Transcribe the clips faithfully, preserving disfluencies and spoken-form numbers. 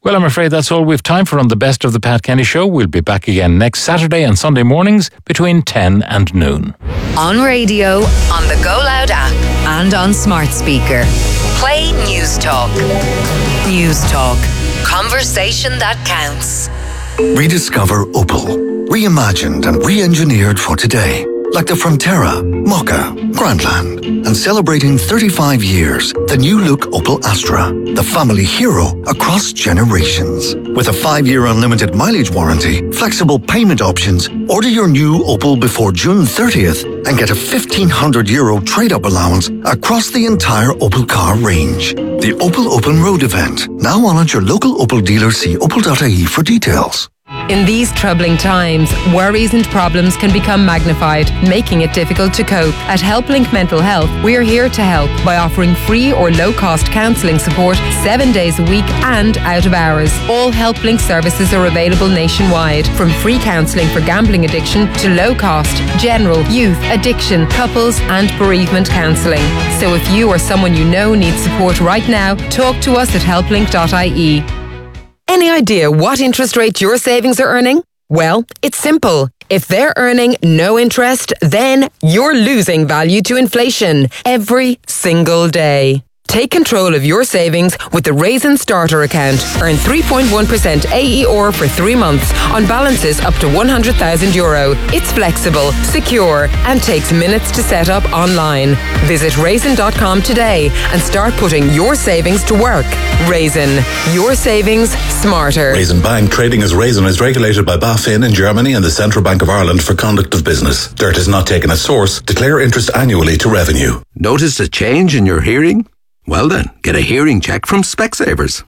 Well, I'm afraid that's all we've time for on the Best of the Pat Kenny Show. We'll be back again next Saturday and Sunday mornings between ten and noon. On radio, on the Go Loud app, and on smart speaker. Play News Talk. News Talk. Conversation that counts. Rediscover Opel. Reimagined and re-engineered for today. Like the Frontera, Mokka, Grandland. And celebrating thirty-five years, the new look Opel Astra. The family hero across generations. With a five-year unlimited mileage warranty, flexible payment options, order your new Opel before June thirtieth and get a fifteen hundred euro trade-up allowance across the entire Opel car range. The Opel Open Road event. Now on at your local Opel dealer. See opel dot I E for details. In these troubling times, worries and problems can become magnified, making it difficult to cope. At HelpLink Mental Health, we are here to help by offering free or low-cost counselling support seven days a week and out of hours. All HelpLink services are available nationwide, from free counselling for gambling addiction to low-cost, general, youth, addiction, couples and bereavement counselling. So if you or someone you know needs support right now, talk to us at help link dot I E. Any idea what interest rate your savings are earning? Well, it's simple. If they're earning no interest, then you're losing value to inflation every single day. Take control of your savings with the Raisin Starter account. Earn three point one percent A E R for three months on balances up to one hundred thousand euro. It's flexible, secure, and takes minutes to set up online. Visit raisin dot com today and start putting your savings to work. Raisin, your savings smarter. Raisin Bank, trading as Raisin, is regulated by BaFin in Germany and the Central Bank of Ireland for conduct of business. Dirt is not taken as source. Declare interest annually to revenue. Noticed a change in your hearing? Well then, get a hearing check from Specsavers.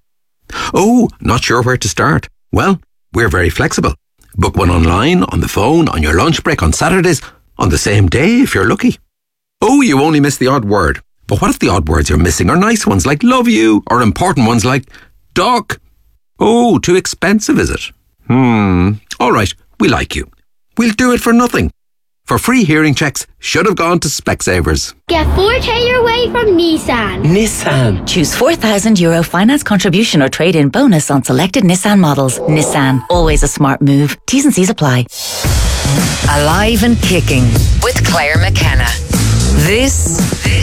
Oh, not sure where to start? Well, we're very flexible. Book one online, on the phone, on your lunch break, on Saturdays, on the same day if you're lucky. Oh, you only missed the odd word. But what if the odd words you're missing are nice ones like love you, or important ones like duck? Oh, too expensive, is it? Hmm, all right, we like you. We'll do it for nothing. For free hearing checks, should have gone to Specsavers. Get four K your way from Nissan. Nissan. Choose four thousand euro finance contribution or trade-in bonus on selected Nissan models. Nissan. Always a smart move. T's and C's apply. Alive and Kicking with Claire McKenna. This,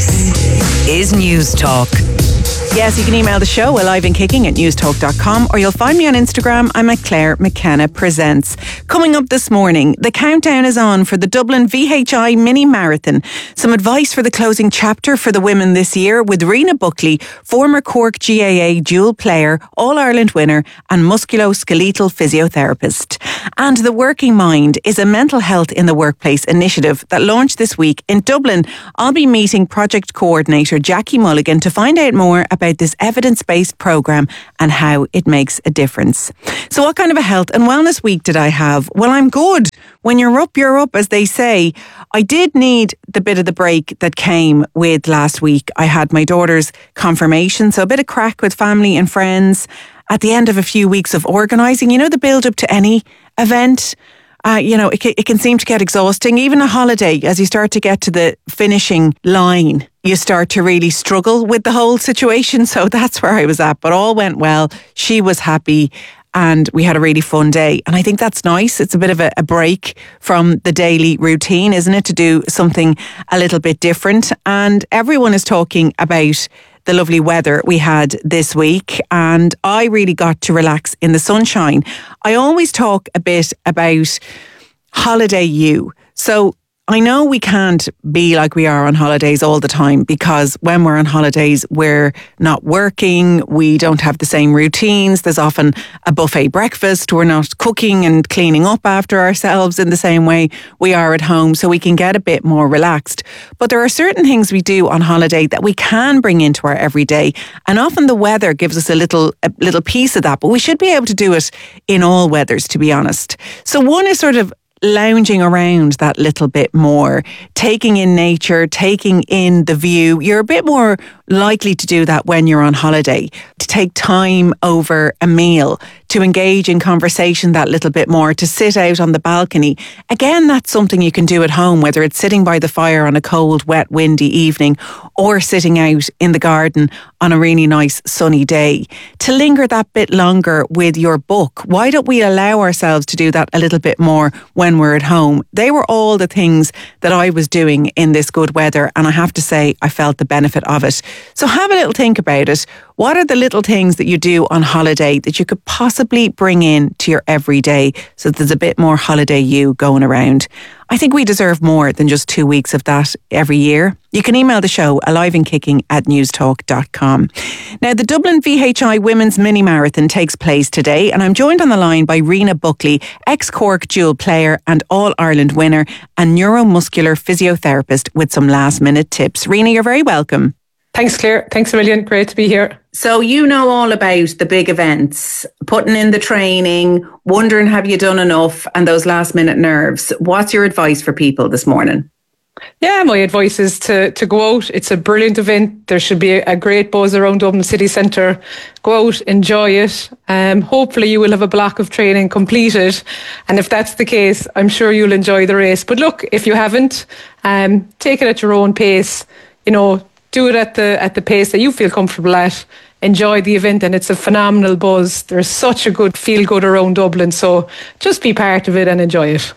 this is News Talk. Yes, you can email the show alive and kicking at newstalk dot com, or you'll find me on Instagram. I'm at Claire McKenna Presents. Coming up this morning, the countdown is on for the Dublin V H I Mini Marathon. Some advice for the closing chapter for the women this year with Rena Buckley, former Cork G A A dual player, All-Ireland winner and musculoskeletal physiotherapist. And The Working Mind is a mental health in the workplace initiative that launched this week in Dublin. I'll be meeting project coordinator Jackie Mulligan to find out more about about this evidence-based programme and how it makes a difference. So what kind of a health and wellness week did I have? Well, I'm good. When you're up, you're up, as they say. I did need the bit of the break that came with last week. I had my daughter's confirmation, so a bit of crack with family and friends at the end of a few weeks of organising. You know, the build-up to any event. Uh, you know, it, it can seem to get exhausting. Even a holiday, as you start to get to the finishing line, you start to really struggle with the whole situation. So that's where I was at. But all went well. She was happy and we had a really fun day. And I think that's nice. It's a bit of a, a break from the daily routine, isn't it? To do something a little bit different. And everyone is talking about the lovely weather we had this week, and I really got to relax in the sunshine. I always talk a bit about holiday you. So I know we can't be like we are on holidays all the time, because when we're on holidays, we're not working. We don't have the same routines. There's often a buffet breakfast. We're not cooking and cleaning up after ourselves in the same way we are at home. So we can get a bit more relaxed. But there are certain things we do on holiday that we can bring into our everyday. And often the weather gives us a little, a little piece of that. But we should be able to do it in all weathers, to be honest. So one is sort of lounging around that little bit more, taking in nature, taking in the view. You're a bit more likely to do that when you're on holiday, to take time over a meal, to engage in conversation that little bit more, to sit out on the balcony. Again, that's something you can do at home, whether it's sitting by the fire on a cold, wet, windy evening or sitting out in the garden on a really nice sunny day. To linger that bit longer with your book, why don't we allow ourselves to do that a little bit more when we're at home? They were all the things that I was doing in this good weather, and I have to say I felt the benefit of it. So have a little think about it. What are the little things that you do on holiday that you could possibly bring in to your everyday so there's a bit more holiday you going around? I think we deserve more than just two weeks of that every year. You can email the show alive and kicking at newstalk dot com. Now, the Dublin V H I Women's Mini Marathon takes place today, and I'm joined on the line by Rena Buckley, ex-Cork dual player and All-Ireland winner and neuromuscular physiotherapist, with some last-minute tips. Rena, you're very welcome. Thanks, Claire. Thanks a million. Great to be here. So you know all about the big events, putting in the training, wondering have you done enough, and those last minute nerves. What's your advice for people this morning? Yeah, my advice is to, to go out. It's a brilliant event. There should be a, a great buzz around Dublin City Centre. Go out, enjoy it. Um, hopefully you will have a block of training completed. And if that's the case, I'm sure you'll enjoy the race. But look, if you haven't, um, take it at your own pace. You know, do it at the at the pace that you feel comfortable at. Enjoy the event, and it's a phenomenal buzz. There's such a good feel good around Dublin, so just be part of it and enjoy it.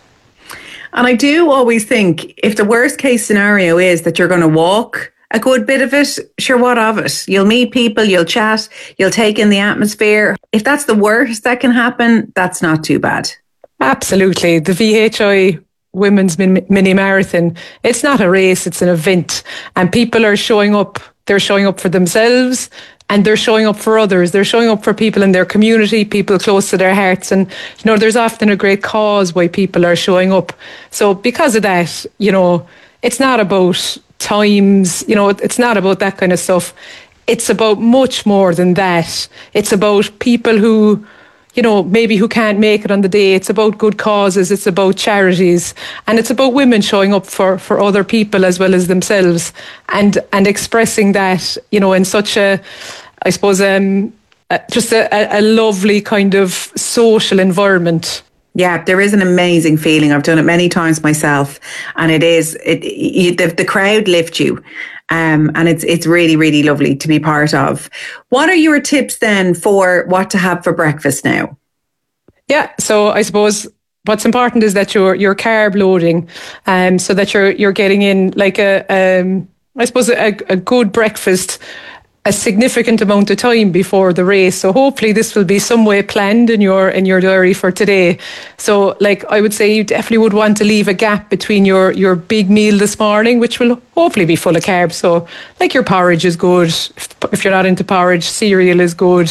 And I do always think, if the worst case scenario is that you're going to walk a good bit of it, sure, what of it? You'll meet people, you'll chat, you'll take in the atmosphere. If that's the worst that can happen, that's not too bad. Absolutely. The V H I Women's Mini Marathon, it's not a race, it's an event, and people are showing up. They're showing up for themselves, and they're showing up for others. They're showing up for people in their community, people close to their hearts, and you know, there's often a great cause why people are showing up. So because of that, you know, it's not about times, you know, it's not about that kind of stuff. It's about much more than that. It's about people who, you know, maybe who can't make it on the day. It's about good causes. It's about charities. And it's about women showing up for, for other people as well as themselves, and, and expressing that, you know, in such a, I suppose, um, uh, just a, a lovely kind of social environment. Yeah, there is an amazing feeling. I've done it many times myself, and it is, it, you, the, the crowd lift you. Um, and it's it's really, really lovely to be part of. What are your tips then for what to have for breakfast now? Yeah, so I suppose what's important is that you're you're carb loading, um, so that you're you're getting in like a um, I suppose a, a good breakfast a significant amount of time before the race. So hopefully this will be some way planned in your in your diary for today. So like I would say, you definitely would want to leave a gap between your your big meal this morning, which will hopefully be full of carbs. So like your porridge is good. If, if you're not into porridge, cereal is good.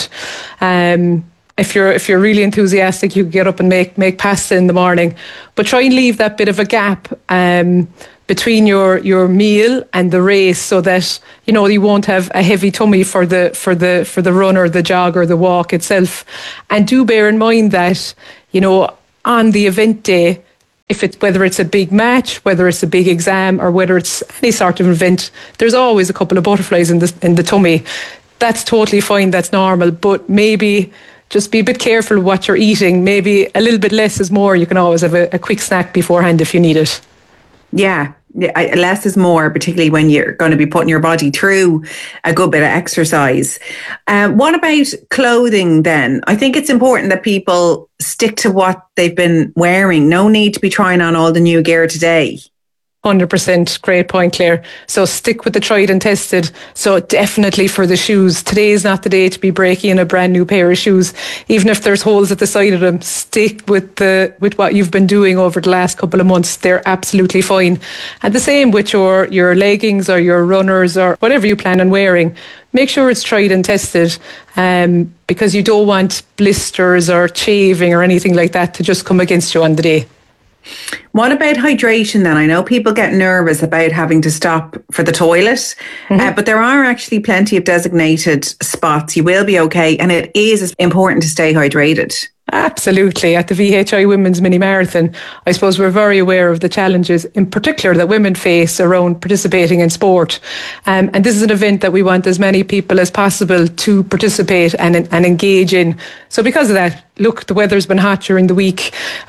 Um, if you're if you're really enthusiastic, you can get up and make make pasta in the morning. But try and leave that bit of a gap um, between your your meal and the race, so that you know you won't have a heavy tummy for the for the for the run or the jog or the walk itself. And do bear in mind that, you know, on the event day, if it's whether it's a big match, whether it's a big exam, or whether it's any sort of event, there's always a couple of butterflies in the in the tummy. That's totally fine. That's normal. But maybe just be a bit careful what you're eating. Maybe a little bit less is more. You can always have a, a quick snack beforehand if you need it. Yeah, less is more, particularly when you're going to be putting your body through a good bit of exercise. Um, what about clothing then? I think it's important that people stick to what they've been wearing. No need to be trying on all the new gear today. one hundred percent. Great point, Claire. So stick with the tried and tested. So definitely for the shoes, today is not the day to be breaking in a brand new pair of shoes. Even if there's holes at the side of them, stick with the with what you've been doing over the last couple of months. They're absolutely fine. And the same with your, your leggings or your runners or whatever you plan on wearing. Make sure it's tried and tested, um, because you don't want blisters or chafing or anything like that to just come against you on the day. What about hydration then? I know people get nervous about having to stop for the toilet, mm-hmm. uh, but there are actually plenty of designated spots. You will be okay, and it is important to stay hydrated. Absolutely. At the V H I Women's Mini Marathon, I suppose we're very aware of the challenges in particular that women face around participating in sport. Um, and this is an event that we want as many people as possible to participate and, and engage in. So because of that, look, the weather's been hot during the week.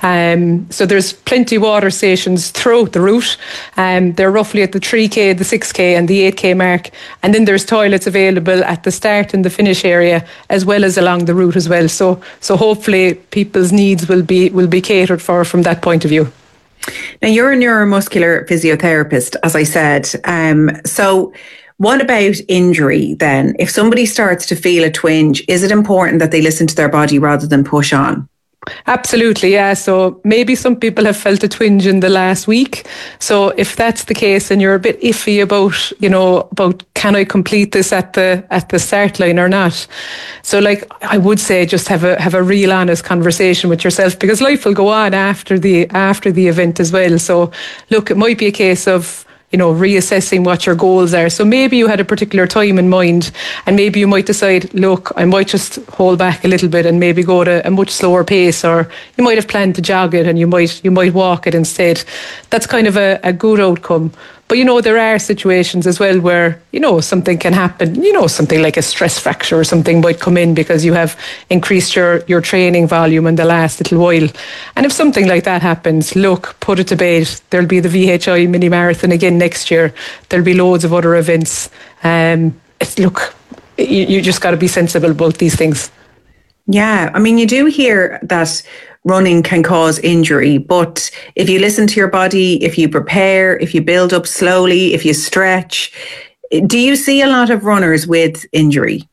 Um, so there's plenty of water stations throughout the route. Um, they're roughly at the three K, the six K and the eight K mark. And then there's toilets available at the start and the finish area, as well as along the route as well. So so hopefully people's needs will be will be catered for from that point of view. Now, you're a neuromuscular physiotherapist, as I said. Um, so what about injury then? If somebody starts to feel a twinge, is it important that they listen to their body rather than push on? Absolutely, yeah. So maybe some people have felt a twinge in the last week. So if that's the case and you're a bit iffy about, you know, about can I complete this at the at the start line or not? So like I would say just have a have a real honest conversation with yourself, because life will go on after the after the event as well. So look, it might be a case of, you know, reassessing what your goals are. So maybe you had a particular time in mind, and maybe you might decide, look, I might just hold back a little bit and maybe go at a much slower pace, or you might have planned to jog it and you might you might walk it instead. That's kind of a, a good outcome. But, you know, there are situations as well where, you know, something can happen, you know, something like a stress fracture or something might come in because you have increased your, your training volume in the last little while. And if something like that happens, look, put it to bed. There'll be the V H I Mini Marathon again next year. There'll be loads of other events. Um, it's, look, you, you just got to be sensible about these things. Yeah, I mean, you do hear that running can cause injury, but if you listen to your body, if you prepare, if you build up slowly, if you stretch, do you see a lot of runners with injury?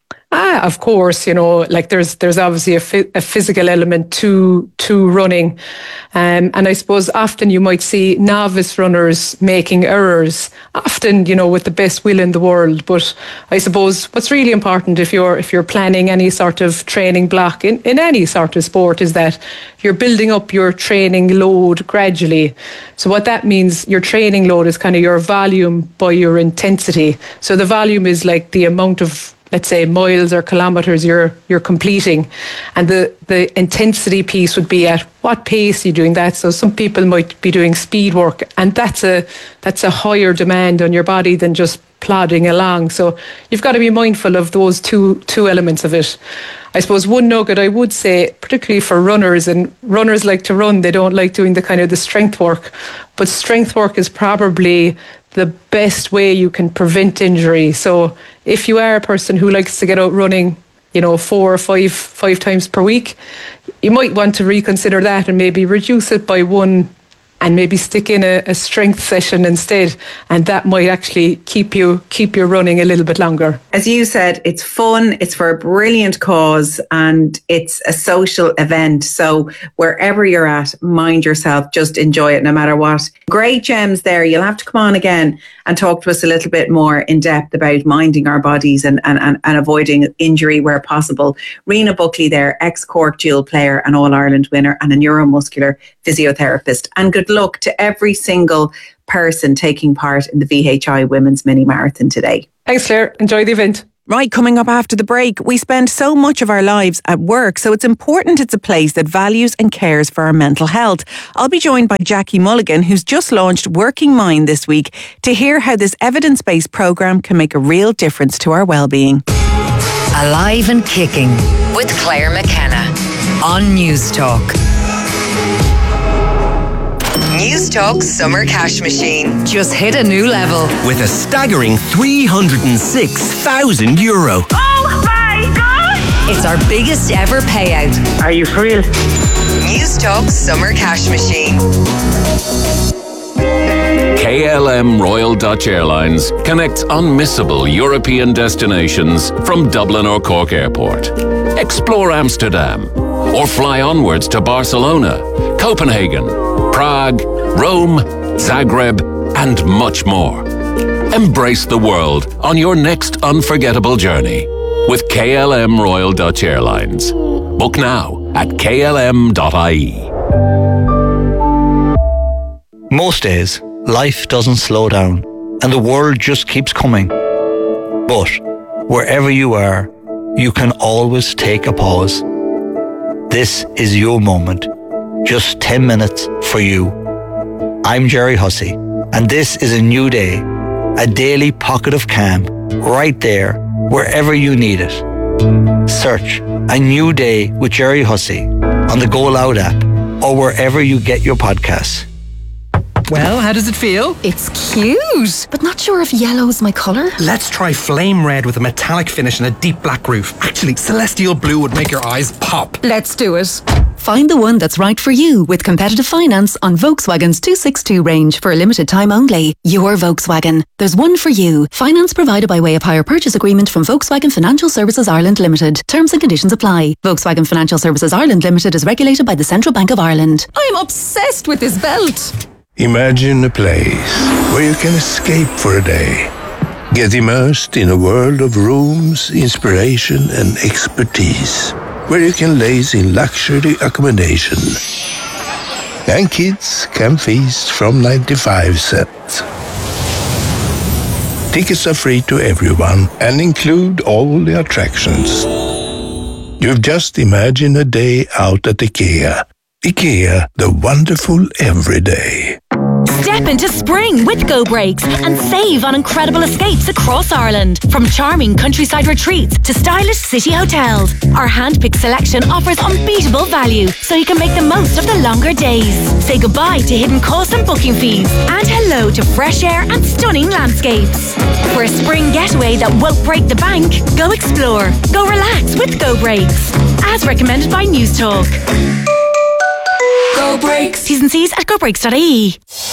Ah, of course, you know, like there's there's obviously a, fi- a physical element to to running, um, and I suppose often you might see novice runners making errors, often, you know, with the best will in the world. But I suppose what's really important if you're if you're planning any sort of training block in, in any sort of sport is that you're building up your training load gradually. So what that means, your training load is kind of your volume by your intensity. So the volume is like the amount of, let's say, miles or kilometres you're you're completing, and the the intensity piece would be at what pace you're doing that. So some people might be doing speed work, and that's a that's a higher demand on your body than just plodding along. So you've got to be mindful of those two two elements of it. I suppose one nugget I would say, particularly for runners, and runners like to run, they don't like doing the kind of the strength work, but strength work is probably the best way you can prevent injury. So if you are a person who likes to get out running, you know, four or five five times per week, you might want to reconsider that and maybe reduce it by one, and maybe stick in a, a strength session instead, and that might actually keep you keep you running a little bit longer. As you said, it's fun, it's for a brilliant cause, and it's a social event. So wherever you're at, mind yourself, just enjoy it no matter what. Great gems there. You'll have to come on again and talk to us a little bit more in depth about minding our bodies and, and, and, and avoiding injury where possible. Rena Buckley there, ex-Cork dual player and All-Ireland winner, and a neuromuscular physiotherapist. And good luck to every single person taking part in the V H I Women's Mini Marathon today. Thanks, Claire. Enjoy the event. Right, coming up after the break, we spend so much of our lives at work, so it's important it's a place that values and cares for our mental health. I'll be joined by Jackie Mulligan, who's just launched Working Mind this week, to hear how this evidence-based programme can make a real difference to our well-being. Alive and Kicking with Claire McKenna on News Talk. News Talk Summer Cash Machine just hit a new level with a staggering three hundred six thousand euro. Oh my God! It's our biggest ever payout. Are you for real? News Talk Summer Cash Machine. K L M Royal Dutch Airlines connects unmissable European destinations from Dublin or Cork Airport. Explore Amsterdam or fly onwards to Barcelona, Copenhagen, Prague, Rome, Zagreb, and much more. Embrace the world on your next unforgettable journey with K L M Royal Dutch Airlines. Book now at k l m dot i e. Most days, life doesn't slow down and the world just keeps coming. But wherever you are, you can always take a pause. This is your moment. Just ten minutes for you. I'm Jerry Hussey, and this is a new day. A daily pocket of calm, right there, wherever you need it. Search A New Day with Jerry Hussey on the Go Loud app or wherever you get your podcasts. Well, how does it feel? It's cute, but not sure if yellow's my colour. Let's try flame red with a metallic finish and a deep black roof. Actually, celestial blue would make your eyes pop. Let's do it. Find the one that's right for you with competitive finance on Volkswagen's two sixty-two range for a limited time only. Your Volkswagen. There's one for you. Finance provided by way of hire purchase agreement from Volkswagen Financial Services Ireland Limited. Terms and conditions apply. Volkswagen Financial Services Ireland Limited is regulated by the Central Bank of Ireland. I'm obsessed with this belt. Imagine a place where you can escape for a day. Get immersed in a world of rooms, inspiration and expertise. Where you can laze in luxury accommodation. And kids can feast from ninety-five cents. Tickets are free to everyone and include all the attractions. You've just imagined a day out at IKEA. IKEA, the wonderful everyday. Step into spring with Go Breaks and save on incredible escapes across Ireland. From charming countryside retreats to stylish city hotels, our hand-picked selection offers unbeatable value so you can make the most of the longer days. Say goodbye to hidden costs and booking fees and hello to fresh air and stunning landscapes. For a spring getaway that won't break the bank, go explore, go relax with Go Breaks. As recommended by News Talk. Go Breaks. T's and C's at go breaks dot I E.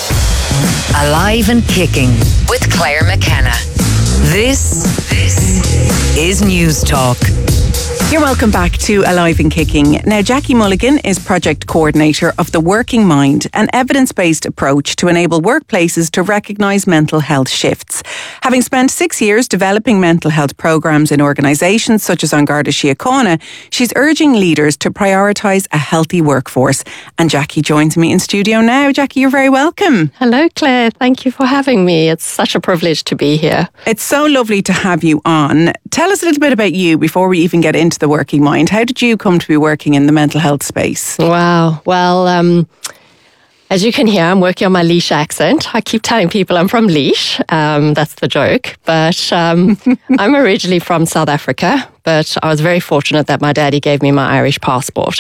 Alive and Kicking with Claire McKenna. This, this is News Talk. You're welcome back to Alive and Kicking. Now, Jackie Mulligan is Project Coordinator of The Working Mind, an evidence-based approach to enable workplaces to recognise mental health shifts. Having spent six years developing mental health programmes in organisations such as An Garda Síochána, she's urging leaders to prioritise a healthy workforce. And Jackie joins me in studio now. Jackie, you're very welcome. Hello, Claire. Thank you for having me. It's such a privilege to be here. It's so lovely to have you on. Tell us a little bit about you before we even get into The Working Mind. How did you come to be working in the mental health space? Wow. Well, um, as you can hear, I'm working on my Laois accent. I keep telling people I'm from Laois. Um, that's the joke. But um, I'm originally from South Africa, but I was very fortunate that my daddy gave me my Irish passport.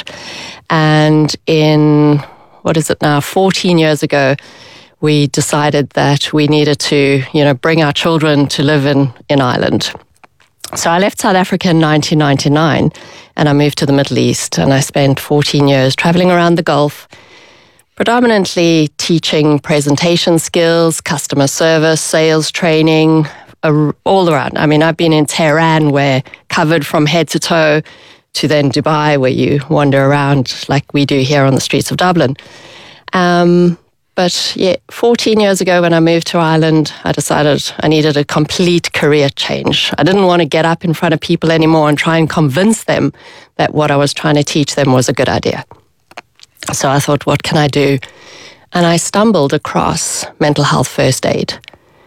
And in, what is it now, fourteen years ago, we decided that we needed to, you know, bring our children to live in, in Ireland. So I left South Africa in nineteen ninety-nine and I moved to the Middle East, and I spent fourteen years traveling around the Gulf, predominantly teaching presentation skills, customer service, sales training, all around. I mean, I've been in Tehran, where covered from head to toe, to then Dubai, where you wander around like we do here on the streets of Dublin. Um, But yeah, fourteen years ago when I moved to Ireland, I decided I needed a complete career change. I didn't want to get up in front of people anymore and try and convince them that what I was trying to teach them was a good idea. So I thought, what can I do? And I stumbled across mental health first aid.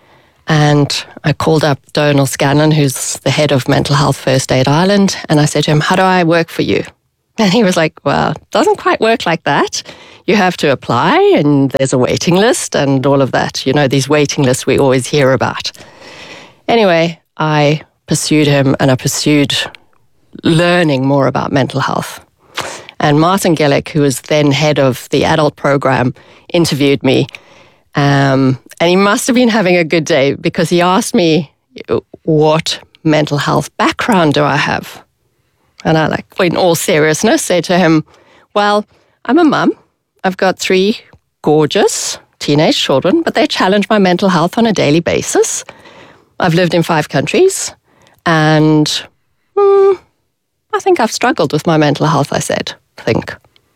And I called up Donal Scanlon, who's the head of Mental Health First Aid Ireland, and I said to him, how do I work for you? And he was like, well, it doesn't quite work like that. You have to apply and there's a waiting list and all of that. You know, these waiting lists we always hear about. Anyway, I pursued him and I pursued learning more about mental health. And Martin Gillick, who was then head of the adult program, interviewed me. Um, and he must have been having a good day, because he asked me, what mental health background do I have? And I, like, in all seriousness, said to him, well, I'm a mum. I've got three gorgeous teenage children, but they challenge my mental health on a daily basis. I've lived in five countries, and mm, I think I've struggled with my mental health, I said, think.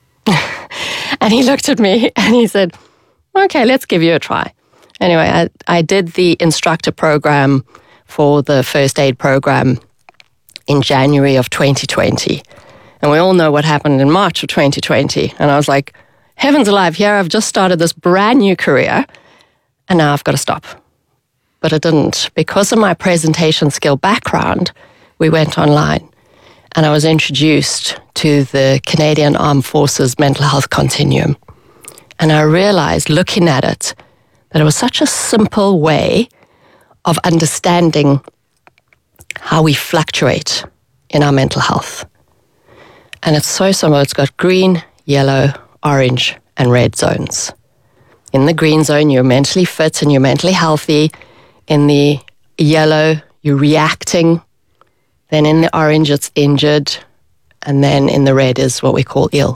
And he looked at me and he said, okay, let's give you a try. Anyway, I, I did the instructor program for the first aid program in January of twenty twenty. And we all know what happened in March of twenty twenty. And I was like, heavens alive, here I've just started this brand new career and now I've got to stop. But it didn't. Because of my presentation skill background, we went online. and I was introduced to the Canadian Armed Forces Mental Health Continuum. And I realized, looking at it, that it was such a simple way of understanding how we fluctuate in our mental health. And it's so simple. It's got green, yellow, orange, and red zones. In the green zone, you're mentally fit and you're mentally healthy. In the yellow, you're reacting. Then in the orange, it's injured. And then in the red is what we call ill.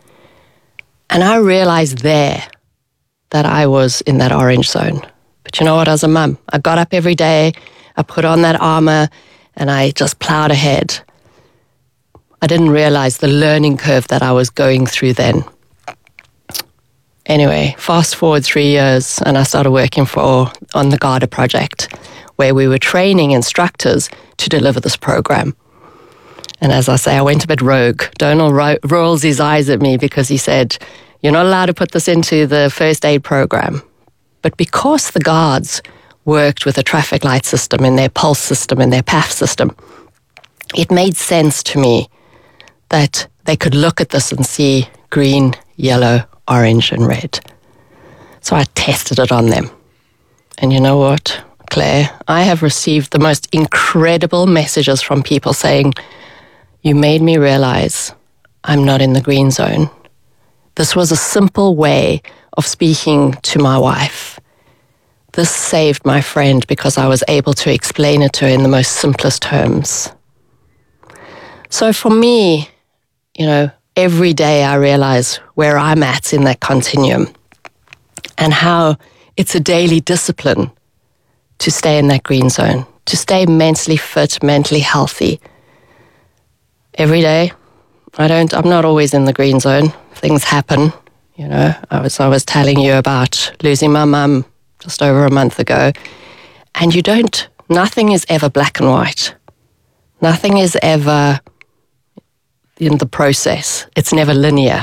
And I realized there that I was in that orange zone. But you know what, as a mum, I got up every day, I put on that armor, and I just plowed ahead. I didn't realize the learning curve that I was going through then. Anyway, fast forward three years, and I started working for on the Garda project, where we were training instructors to deliver this program. And as I say, I went a bit rogue. Donald ro- rolls his eyes at me because he said, "You're not allowed to put this into the first aid program." But because the guards worked with a traffic light system in their pulse system, in their P A F system, it made sense to me that they could look at this and see green, yellow, orange, and red. So I tested it on them. And you know what, Claire? I have received the most incredible messages from people saying, "You made me realize I'm not in the green zone." This was a simple way of speaking to my wife. This saved my friend because I was able to explain it to her in the most simplest terms. So for me, you know, every day I realize where I'm at in that continuum and how it's a daily discipline to stay in that green zone, to stay mentally fit, mentally healthy. Every day, I don't, I'm not always in the green zone. Things happen. You know, I was, I was telling you about losing my mum just over a month ago. And you don't, nothing is ever black and white. Nothing is ever in the process. It's never linear.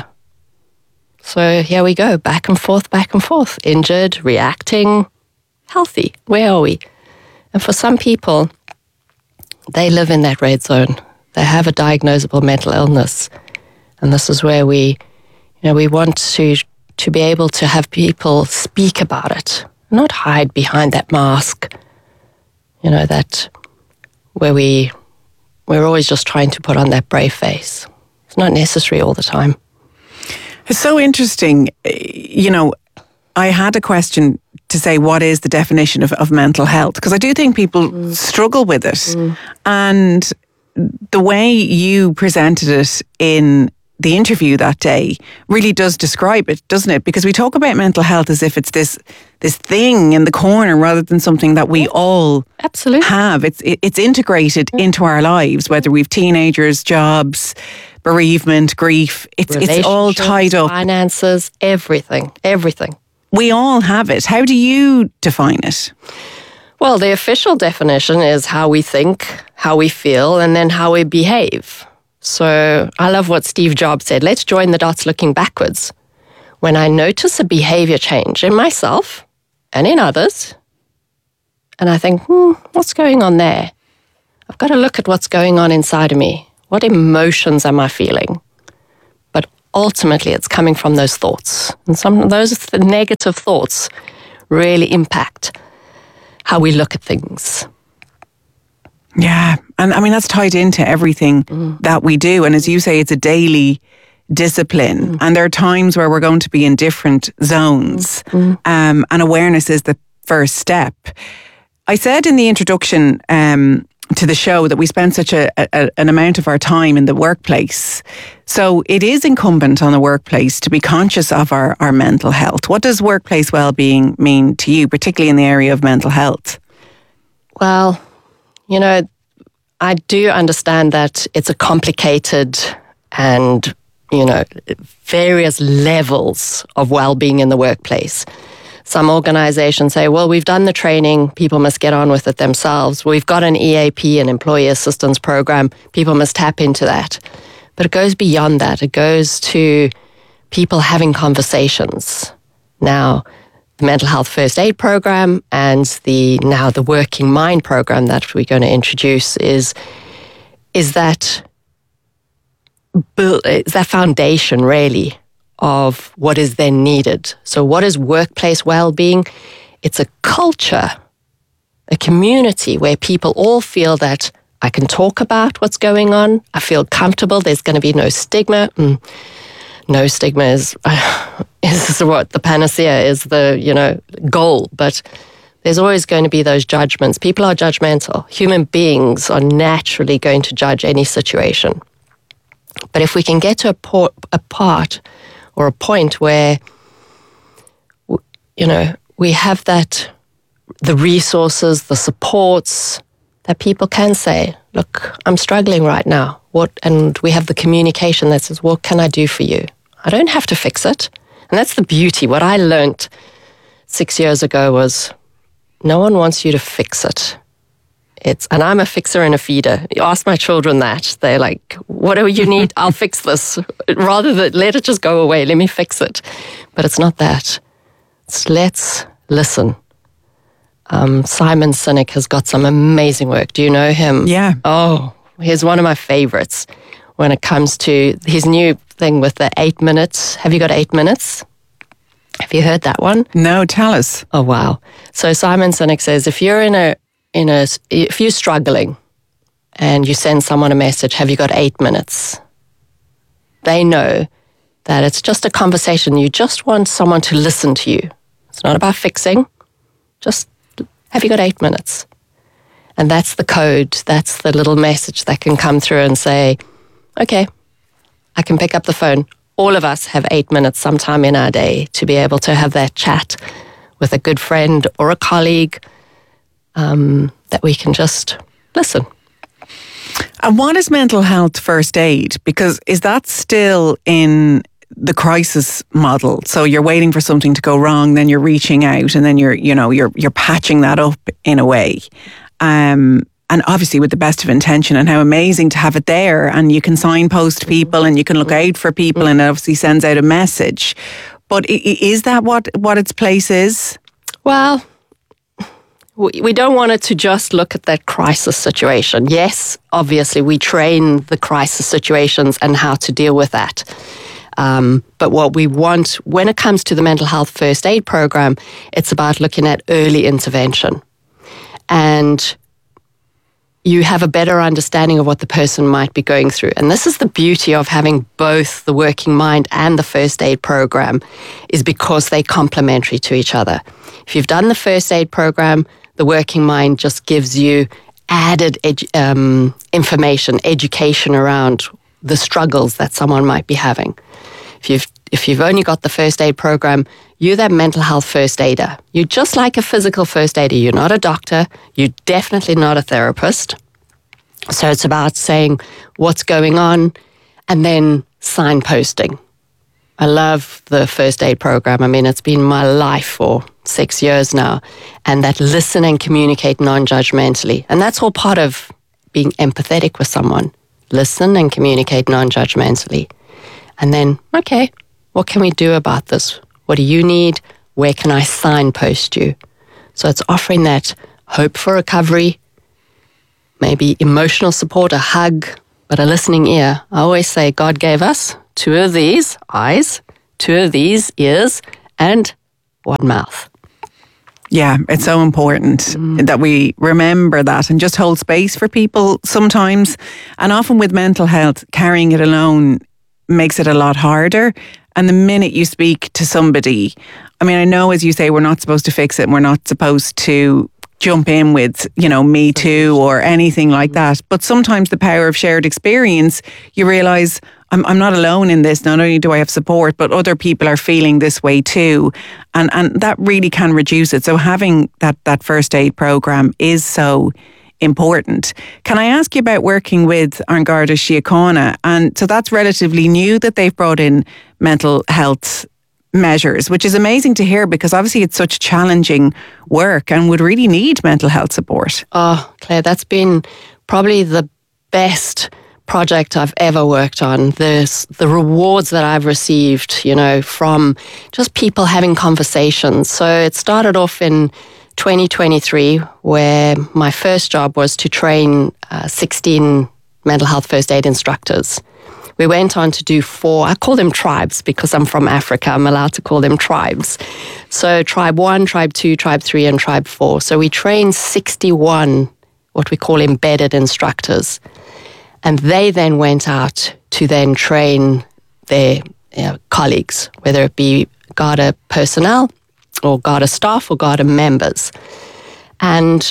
So here we go, back and forth, back and forth. Injured, reacting, healthy. Where are we? And for some people, they live in that red zone. They have a diagnosable mental illness. And this is where we, you know, we want to to be able to have people speak about it, not hide behind that mask, you know, that where we, we're always just trying to put on that brave face. It's not necessary all the time. It's so interesting. You know, I had a question to say, what is the definition of, of mental health? Because I do think people mm. struggle with it. Mm. And the way you presented it in the interview that day really does describe it, doesn't it? Because we talk about mental health as if it's this this thing in the corner rather than something that we all absolutely have. It's it, it's integrated mm. into our lives, whether we've teenagers, jobs, bereavement, grief. It's it's all tied up. Finances, everything, everything. We all have it. How do you define it? Well, the official definition is how we think, how we feel, and then how we behave. So I love what Steve Jobs said. Let's join the dots looking backwards. When I notice a behavior change in myself and in others, and I think, hmm, what's going on there? I've got to look at what's going on inside of me. What emotions am I feeling? But ultimately, it's coming from those thoughts. And some of those negative thoughts really impact how we look at things. Yeah. And I mean, that's tied into everything mm. that we do. And as you say, it's a daily discipline. Mm. And there are times where we're going to be in different zones. Mm. Um, and awareness is the first step. I said in the introduction um, to the show that we spend such a, a an amount of our time in the workplace. So it is incumbent on the workplace to be conscious of our, our mental health. What does workplace well-being mean to you, particularly in the area of mental health? Well, you know, I do understand that it's a complicated and, you know, various levels of well-being in the workplace. Some organizations say, well, we've done the training, people must get on with it themselves. We've got an E A P, an employee assistance program, people must tap into that. But it goes beyond that. It goes to people having conversations. Now, the mental health first aid program and the now the working mind program that we're going to introduce is, is that build, it's that foundation really of what is then needed. So what is workplace well-being? It's a culture, a community where people all feel that I can talk about what's going on. I feel comfortable. There's going to be no stigma. Mm. No stigma is, uh, is what the panacea is, the, you know, goal. But there's always going to be those judgments. People are judgmental. Human beings are naturally going to judge any situation. But if we can get to a, por- a part or a point where, you know, we have that, the resources, the supports, that people can say, look, I'm struggling right now. What? And we have the communication that says, what can I do for you? I don't have to fix it. And that's the beauty. What I learned six years ago was no one wants you to fix it. It's, and I'm a fixer and a feeder. You ask my children that. They're like, whatever you need, I'll fix this. Rather than let it just go away, let me fix it. But it's not that. It's let's listen. Um, Simon Sinek has got some amazing work. Do you know him? Yeah. Oh, he's one of my favorites when it comes to his new thing with the eight minutes. Have you got eight minutes? Have you heard that one? No, tell us. Oh, wow. So Simon Sinek says, if you're in a, in a, if you're struggling and you send someone a message, have you got eight minutes? They know that it's just a conversation. You just want someone to listen to you. It's not about fixing. Just have you got eight minutes? And that's the code. That's the little message that can come through and say, okay, I can pick up the phone. All of us have eight minutes sometime in our day to be able to have that chat with a good friend or a colleague um, that we can just listen. And what is mental health first aid? Because is that still in the crisis model? So you're waiting for something to go wrong, then you're reaching out, and then you're, you know, you're you're patching that up in a way. Um, and obviously with the best of intention, and how amazing to have it there, and you can signpost people and you can look out for people, and it obviously sends out a message. But is that what, what its place is? Well, we don't want it to just look at that crisis situation. Yes, obviously we train the crisis situations and how to deal with that. Um, but what we want, when it comes to the mental health first aid program, it's about looking at early intervention. And you have a better understanding of what the person might be going through. And this is the beauty of having both the Working Mind and the first aid program, is because they're complementary to each other. If you've done the first aid program, the Working Mind just gives you added edu- um, information, education around the struggles that someone might be having. If you've if you've only got the first aid program, you're that mental health first aider. You're just like a physical first aider. You're not a doctor. You're definitely not a therapist. So it's about saying what's going on and then signposting. I love the first aid program. I mean, it's been my life for six years now. And that listen and communicate non-judgmentally. And that's all part of being empathetic with someone. Listen and communicate non-judgmentally. And then, okay, what can we do about this? What do you need? Where can I signpost you? So it's offering that hope for recovery, maybe emotional support, a hug, but a listening ear. I always say God gave us two of these eyes, two of these ears, and one mouth. Yeah, it's so important mm. that we remember that and just hold space for people sometimes. And often with mental health, carrying it alone makes it a lot harder. And the minute you speak to somebody, I mean, I know, as you say, we're not supposed to fix it and we're not supposed to jump in with, you know, me too or anything like that. But sometimes the power of shared experience, you realise I'm, I'm not alone in this. Not only do I have support, but other people are feeling this way too. And and that really can reduce it. So having that, that first aid programme is so important. Can I ask you about working with An Garda Síochána? And so that's relatively new that they've brought in mental health measures, which is amazing to hear because obviously it's such challenging work and would really need mental health support. Oh, Claire, that's been probably the best project I've ever worked on. The, the rewards that I've received, you know, from just people having conversations. So it started off in twenty twenty-three, where my first job was to train uh, sixteen mental health first aid instructors. we went on to do four, I call them tribes because I'm from Africa, I'm allowed to call them tribes. So tribe one, tribe two, tribe three, and tribe four. So we trained sixty-one, what we call embedded instructors. And they then went out to then train their you know, colleagues, whether it be Garda personnel or Garda staff or Garda members. And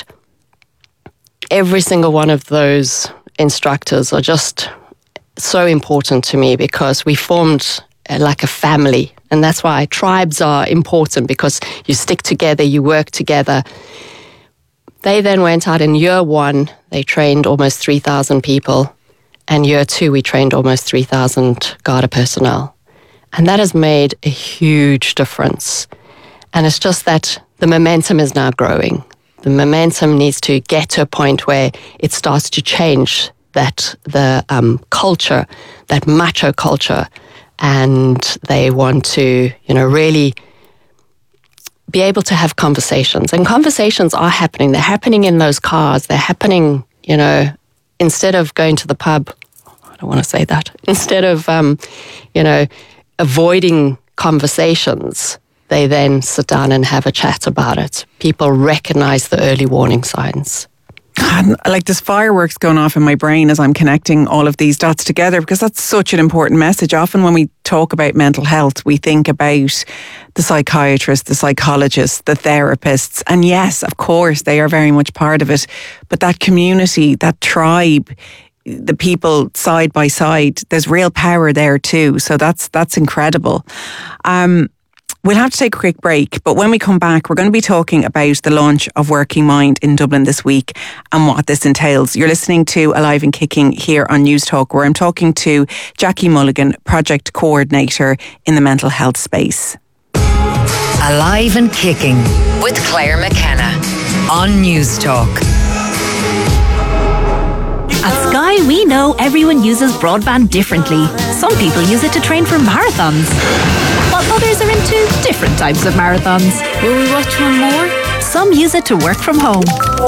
every single one of those instructors are just so important to me because we formed uh, like a family. And that's why tribes are important, because you stick together, you work together. They then went out in year one, they trained almost three thousand people. And year two, we trained almost three thousand Garda personnel. And that has made a huge difference. And it's just that the momentum is now growing. The momentum needs to get to a point where it starts to change that the um, culture, that macho culture, and they want to, you know, really be able to have conversations. And conversations are happening. They're happening in those cars. They're happening, you know, instead of going to the pub. I don't want to say that. Instead of, um, you know, avoiding conversations, they then sit down and have a chat about it. People recognize the early warning signs. And like there's fireworks going off in my brain as I'm connecting all of these dots together, because that's such an important message. Often when we talk about mental health, we think about the psychiatrists, the psychologists, the therapists. And yes, of course, they are very much part of it. But that community, that tribe, the people side by side, there's real power there too. So that's that's incredible. Um, We'll have to take a quick break, but when we come back, we're going to be talking about the launch of Working Mind in Dublin this week and what this entails. You're listening to Alive and Kicking here on News Talk, where I'm talking to Jackie Mulligan, Project Coordinator in the mental health space. Alive and Kicking with Claire McKenna on News Talk. At Sky, we know everyone uses broadband differently. Some people use it to train for marathons, while others are into different types of marathons. Will we watch one more? Some use it to work from home.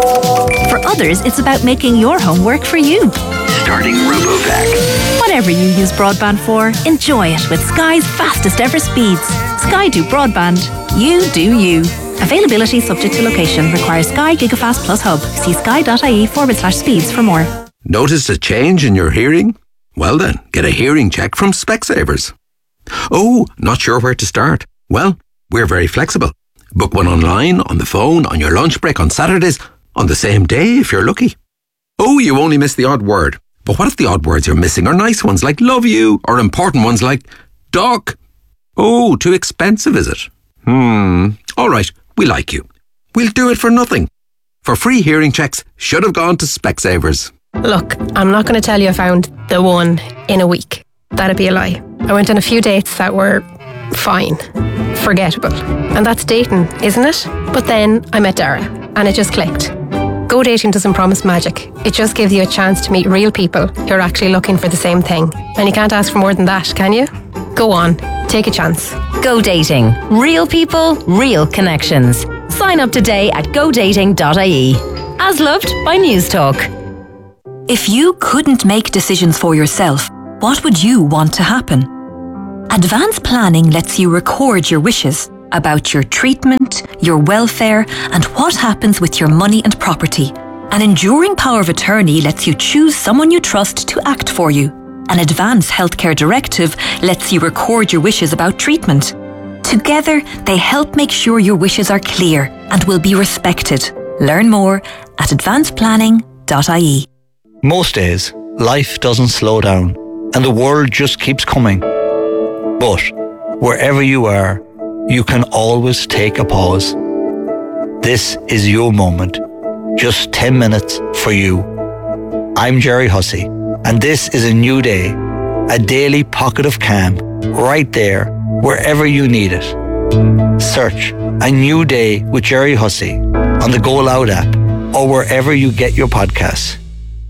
For others, it's about making your home work for you. Starting RoboVac. Whatever you use broadband for, enjoy it with Sky's fastest ever speeds. Sky do broadband. You do you. Availability subject to location. Requires Sky Gigafast Plus Hub. See sky.ie forward slash speeds for more. Notice a change in your hearing? Well then, get a hearing check from Specsavers. Oh, not sure where to start? Well, we're very flexible. Book one online, on the phone, on your lunch break, on Saturdays, on the same day if you're lucky. Oh, you only missed the odd word. But what if the odd words you're missing are nice ones like love you, or important ones like doc? Oh, too expensive is it? Hmm, all right, we like you. We'll do it for nothing. For free hearing checks, should have gone to Specsavers. Look, I'm not going to tell you I found the one in a week. That'd be a lie. I went on a few dates that were fine, forgettable. And that's dating, isn't it? But then I met Dara and it just clicked. Go dating doesn't promise magic. It just gives you a chance to meet real people who are actually looking for the same thing. And you can't ask for more than that, can you? Go on, take a chance. Go dating. Real people, real connections. Sign up today at go dating dot I E. As loved by News Talk. If you couldn't make decisions for yourself, what would you want to happen? Advanced planning lets you record your wishes about your treatment, your welfare, and what happens with your money and property. An enduring power of attorney lets you choose someone you trust to act for you. An advanced healthcare directive lets you record your wishes about treatment. Together, they help make sure your wishes are clear and will be respected. Learn more at advanced planning dot I E. Most days, life doesn't slow down and the world just keeps coming. But wherever you are, you can always take a pause. This is your moment. Just ten minutes for you. I'm Jerry Hussey, and this is a new day, a daily pocket of calm, right there, wherever you need it. Search A New Day with Jerry Hussey on the Go Loud app or wherever you get your podcasts.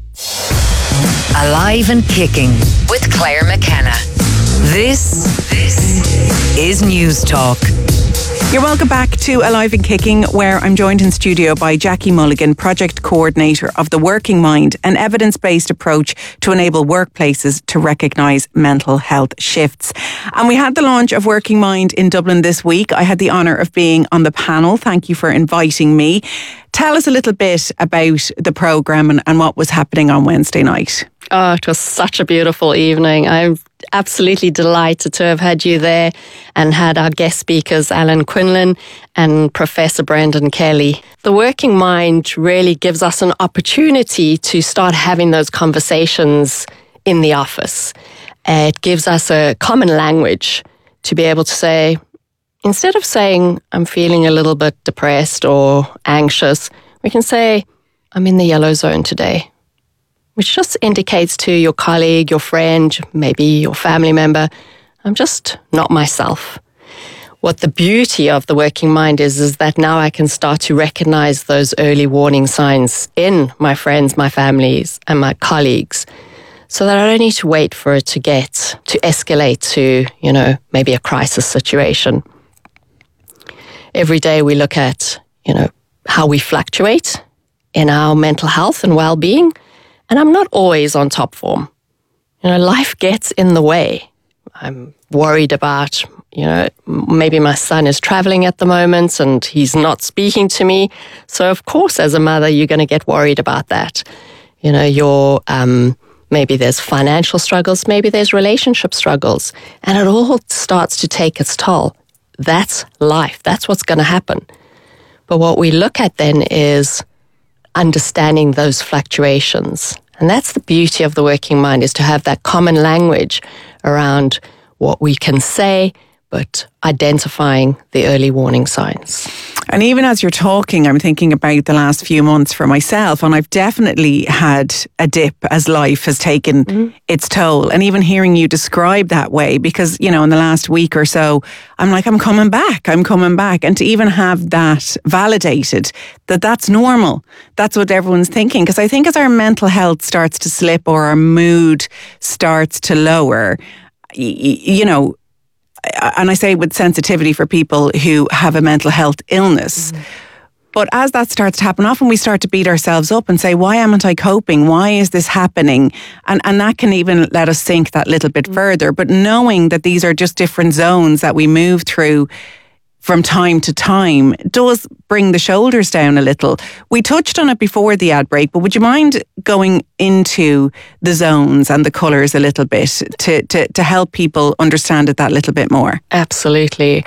Alive and Kicking with Claire McKenna. This, this is News Talk. You're welcome back to Alive and Kicking, where I'm joined in studio by Jackie Mulligan, Project Coordinator of The Working Mind, an evidence-based approach to enable workplaces to recognise mental health shifts. And we had the launch of Working Mind in Dublin this week. I had the honour of being on the panel. Thank you for inviting me. Tell us a little bit about the programme and, and what was happening on Wednesday night. Oh, it was such a beautiful evening. I'm absolutely delighted to have had you there and had our guest speakers, Alan Quinlan and Professor Brendan Kelly. The Working Mind really gives us an opportunity to start having those conversations in the office. It gives us a common language to be able to say, instead of saying, I'm feeling a little bit depressed or anxious, we can say, I'm in the yellow zone today, which just indicates to your colleague, your friend, maybe your family member, I'm just not myself. What the beauty of the Working Mind is, is that now I can start to recognize those early warning signs in my friends, my families, and my colleagues, so that I don't need to wait for it to get, to escalate to, you know, maybe a crisis situation. Every day we look at, you know, how we fluctuate in our mental health and well-being. And I'm not always on top form. You know, life gets in the way. I'm worried about, you know, maybe my son is traveling at the moment and he's not speaking to me. So of course, as a mother, you're going to get worried about that. You know, your, um, maybe there's financial struggles, maybe there's relationship struggles, and it all starts to take its toll. That's life. That's what's going to happen. But what we look at then is understanding those fluctuations. And that's the beauty of the Working Mind, is to have that common language around what we can say, but identifying the early warning signs. And even as you're talking, I'm thinking about the last few months for myself, and I've definitely had a dip as life has taken mm-hmm. its toll. And even hearing you describe that way, because, you know, in the last week or so, I'm like, I'm coming back, I'm coming back. And to even have that validated, that that's normal, that's what everyone's thinking. Because I think as our mental health starts to slip or our mood starts to lower, y- y- you know, and I say with sensitivity for people who have a mental health illness. Mm-hmm. But as that starts to happen, often we start to beat ourselves up and say, why haven't I coping? Why is this happening? And and that can even let us sink that little bit mm-hmm. further. But knowing that these are just different zones that we move through from time to time does bring the shoulders down a little. We touched on it before the ad break, but would you mind going into the zones and the colours a little bit to, to, to help people understand it that little bit more? Absolutely.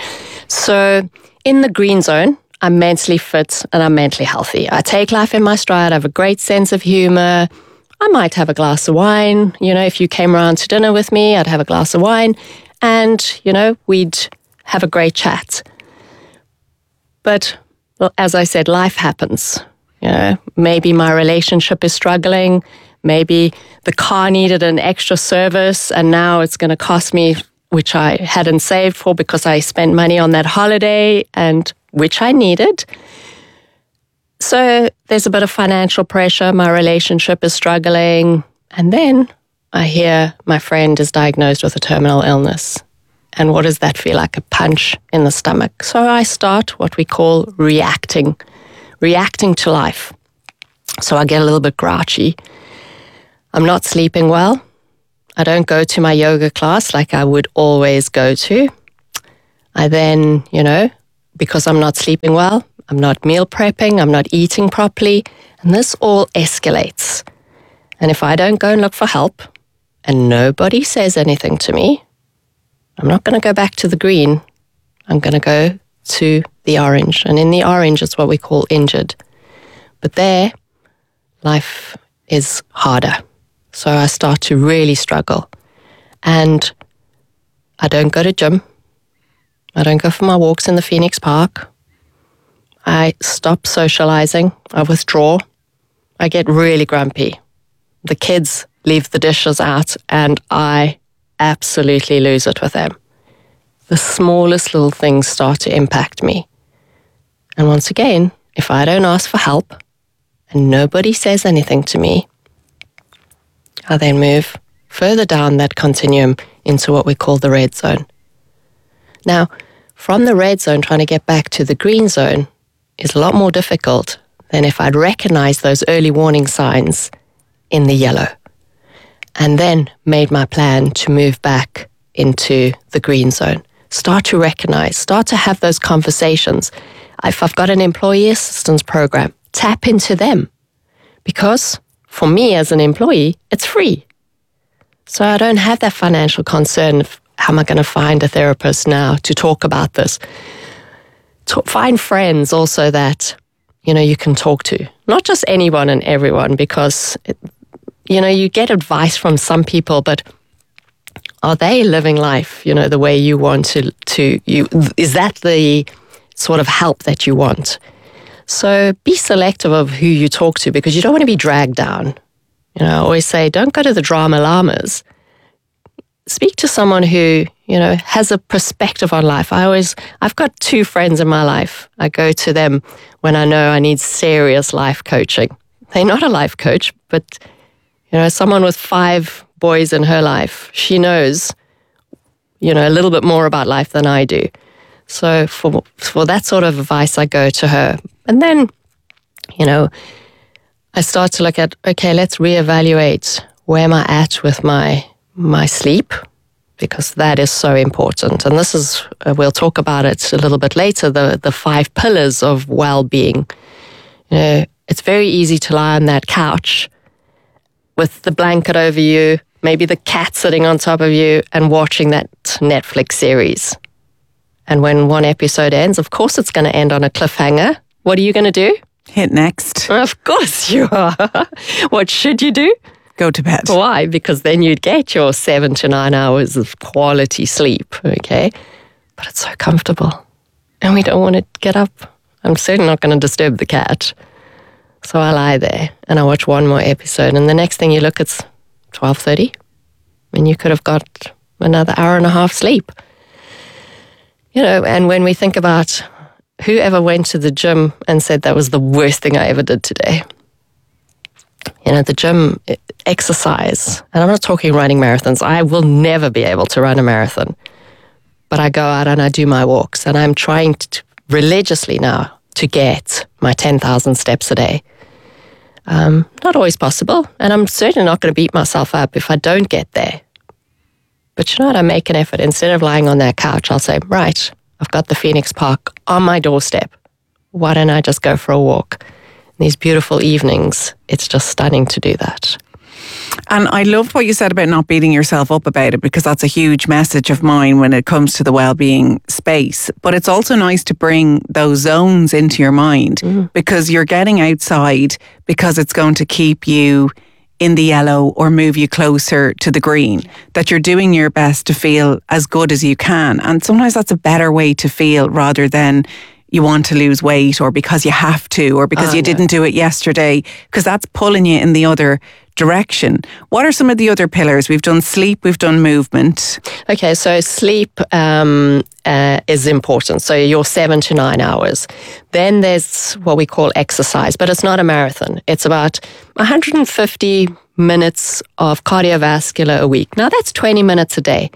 So in the green zone, I'm mentally fit and I'm mentally healthy. I take life in my stride. I have a great sense of humour. I might have a glass of wine. You know, if you came around to dinner with me, I'd have a glass of wine and, you know, we'd have a great chat. But, well, as I said, life happens. You know, maybe my relationship is struggling. Maybe the car needed an extra service and now it's going to cost me, which I hadn't saved for because I spent money on that holiday and which I needed. So there's a bit of financial pressure. My relationship is struggling. And then I hear my friend is diagnosed with a terminal illness. And what does that feel like? A punch in the stomach. So I start what we call reacting, reacting to life. So I get a little bit grouchy. I'm not sleeping well. I don't go to my yoga class like I would always go to. I then, you know, because I'm not sleeping well, I'm not meal prepping, I'm not eating properly, and this all escalates. And if I don't go and look for help, and nobody says anything to me, I'm not going to go back to the green. I'm going to go to the orange. And in the orange, it's what we call injured. But there, life is harder. So I start to really struggle. And I don't go to gym. I don't go for my walks in the Phoenix Park. I stop socializing. I withdraw. I get really grumpy. The kids leave the dishes out and I absolutely lose it with them. The smallest little things start to impact me. And once again, if I don't ask for help and nobody says anything to me, I then move further down that continuum into what we call the red zone. Now, from the red zone trying to get back to the green zone is a lot more difficult than if I'd recognized those early warning signs in the yellow and then made my plan to move back into the green zone. Start to recognize, start to have those conversations. If I've got an employee assistance program, tap into them. Because for me as an employee, it's free. So I don't have that financial concern of how am I going to find a therapist now to talk about this. To find friends also that, you know, you can talk to. Not just anyone and everyone, because, it, you know, you get advice from some people, but are they living life, you know, the way you want to, to you, is that the sort of help that you want? So be selective of who you talk to, because you don't want to be dragged down. You know, I always say, don't go to the drama llamas. Speak to someone who, you know, has a perspective on life. I always, I've got two friends in my life. I go to them when I know I need serious life coaching. They're not a life coach, but, you know, someone with five boys in her life, she knows, you know, a little bit more about life than I do. So for for that sort of advice, I go to her. And then, you know, I start to look at, okay, let's reevaluate where am I at with my my sleep, because that is so important. And this is, uh, we'll talk about it a little bit later, the, the five pillars of well-being. You know, it's very easy to lie on that couch with the blanket over you, maybe the cat sitting on top of you and watching that Netflix series. And when one episode ends, of course it's going to end on a cliffhanger. What are you going to do? Hit next. Of course you are. What should you do? Go to bed. Why? Because then you'd get your seven to nine hours of quality sleep, okay? But it's so comfortable. And we don't want to get up. I'm certainly not going to disturb the cat. So I lie there and I watch one more episode. And the next thing you look, it's twelve thirty. And you could have got another hour and a half sleep. You know, and when we think about whoever went to the gym and said that was the worst thing I ever did today. You know, the gym exercise, and I'm not talking running marathons. I will never be able to run a marathon. But I go out and I do my walks, and I'm trying to religiously now to get my ten thousand steps a day. Um, not always possible, and I'm certainly not going to beat myself up if I don't get there. But you know what? I make an effort. Instead of lying on that couch, I'll say, right, I've got the Phoenix Park on my doorstep. Why don't I just go for a walk? These beautiful evenings, it's just stunning to do that. And I loved what you said about not beating yourself up about it, because that's a huge message of mine when it comes to the well-being space. But it's also nice to bring those zones into your mind, mm. because you're getting outside because it's going to keep you in the yellow or move you closer to the green, that you're doing your best to feel as good as you can. And sometimes that's a better way to feel rather than you want to lose weight or because you have to or because oh, you no. didn't do it yesterday, because that's pulling you in the other direction. What are some of the other pillars? We've done sleep, we've done movement. Okay, so sleep um, uh, is important. So your seven to nine hours. Then there's what we call exercise, but it's not a marathon. It's about one hundred fifty minutes of cardiovascular a week. Now that's twenty minutes a day.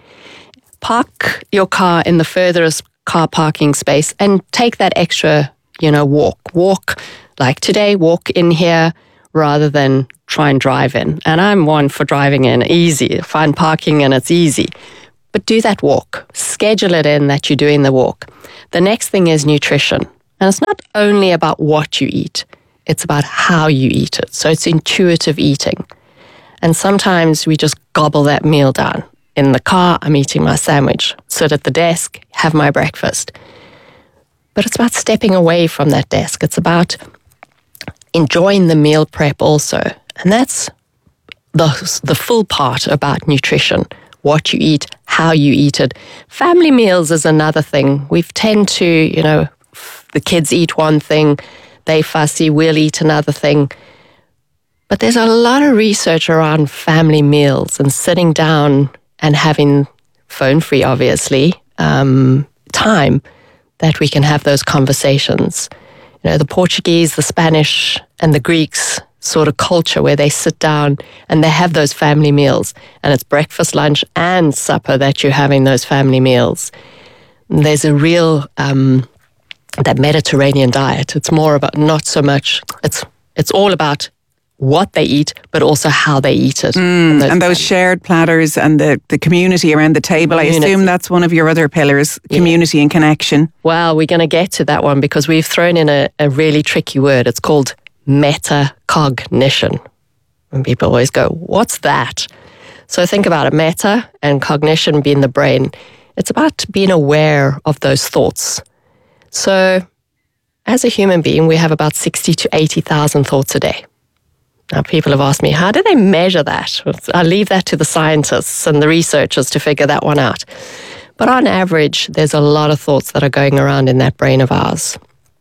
Park your car in the furthest car parking space and take that extra, you know, walk. Walk, like today, walk in here rather than try and drive in. And I'm one for driving in, easy. Find parking and it's easy. But do that walk. Schedule it in that you're doing the walk. The next thing is nutrition. And it's not only about what you eat, it's about how you eat it. So it's intuitive eating. And sometimes we just gobble that meal down. In the car, I'm eating my sandwich, sit at the desk, have my breakfast. But it's about stepping away from that desk. It's about enjoying the meal prep also. And that's the, the full part about nutrition, what you eat, how you eat it. Family meals is another thing. We tend to, you know, the kids eat one thing, they fussy, we'll eat another thing. But there's a lot of research around family meals and sitting down and having phone-free, obviously, um, time that we can have those conversations. You know, the Portuguese, the Spanish, and the Greeks sort of culture where they sit down and they have those family meals. And it's breakfast, lunch, and supper that you're having those family meals. there's a real, um, that Mediterranean diet. It's more about, not so much, it's it's all about what they eat, but also how they eat it. Mm, and those, and those shared platters and the, the community around the table. Community. I assume that's one of your other pillars, community yeah. and connection. Well, we're going to get to that one because we've thrown in a, a really tricky word. It's called metacognition. And people always go, what's that? So think about it, meta and cognition being the brain. It's about being aware of those thoughts. So as a human being, we have about sixty to eighty thousand thoughts a day. Now, people have asked me, how do they measure that? I'll leave that to the scientists and the researchers to figure that one out. But on average, there's a lot of thoughts that are going around in that brain of ours.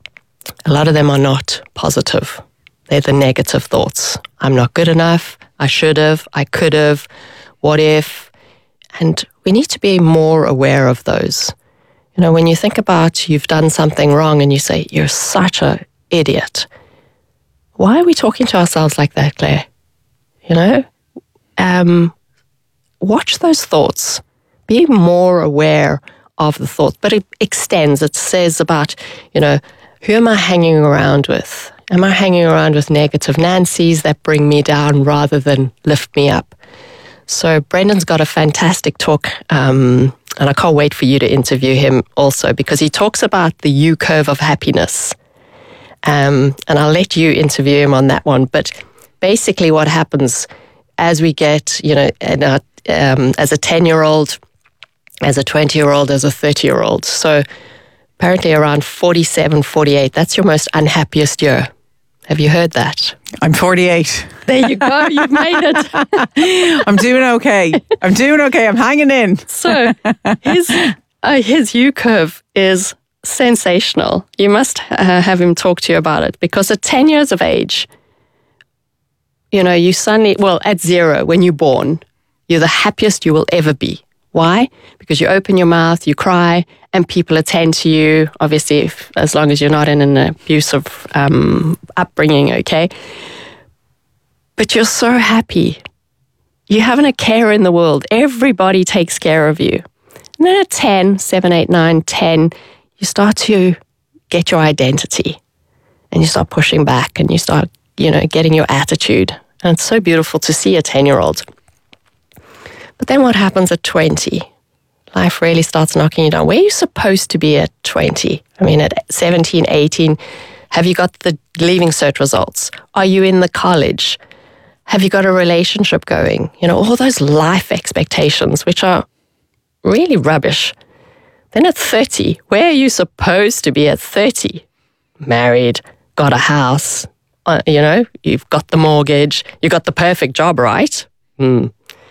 A lot of them are not positive. They're the negative thoughts. I'm not good enough. I should have. I could have. What if? And we need to be more aware of those. You know, when you think about you've done something wrong and you say, you're such an idiot. Why are we talking to ourselves like that, Claire? You know, um, watch those thoughts. Be more aware of the thoughts. But it extends. It says about, you know, who am I hanging around with? Am I hanging around with negative Nancys that bring me down rather than lift me up? So Brendan's got a fantastic talk, um, and I can't wait for you to interview him also because he talks about the U-curve of happiness. Um, and I'll let you interview him on that one. But basically what happens as we get, you know, and, uh, um, as a ten-year-old, as a twenty-year-old, as a thirty-year-old. So apparently around forty-seven, forty-eight, that's your most unhappiest year. Have you heard that? I'm forty-eight. There you go. You've made it. I'm doing okay. I'm doing okay. I'm hanging in. So his, uh, his U-curve is sensational. You must uh, have him talk to you about it because at ten years of age, you know, you suddenly, well, at zero, when you're born, you're the happiest you will ever be. Why? Because you open your mouth, you cry, and people attend to you, obviously, if, as long as you're not in an abusive um, upbringing, okay? But you're so happy. You haven't a care in the world. Everybody takes care of you. And then at ten, seven, eight, nine, ten, you start to get your identity and you start pushing back and you start, you know, getting your attitude. And it's so beautiful to see a ten-year-old. But then what happens at twenty? Life really starts knocking you down. Where are you supposed to be at twenty? I mean, at seventeen, eighteen, have you got the Leaving Cert results? Are you in the college? Have you got a relationship going? You know, all those life expectations, which are really rubbish. Then at thirty, where are you supposed to be at thirty? Married, got a house, uh, you know, you've got the mortgage, you've got the perfect job, right? Hmm.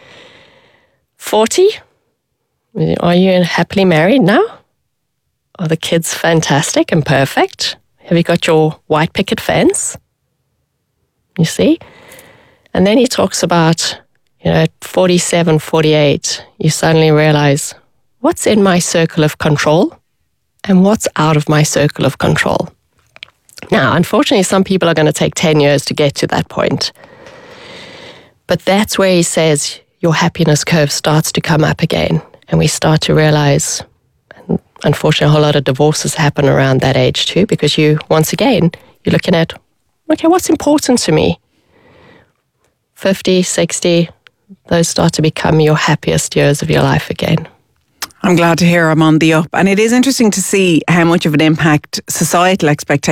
forty? Are you happily married now? Are the kids fantastic and perfect? Have you got your white picket fence? You see? And then he talks about, you know, at forty-seven, forty-eight, you suddenly realize, what's in my circle of control and what's out of my circle of control? Now, unfortunately, some people are going to take ten years to get to that point. But that's where he says your happiness curve starts to come up again. And we start to realize, unfortunately, a whole lot of divorces happen around that age too, because you, once again, you're looking at, okay, what's important to me? fifty, sixty, those start to become your happiest years of your life again. I'm glad to hear I'm on the up. And it is interesting to see how much of an impact societal expectations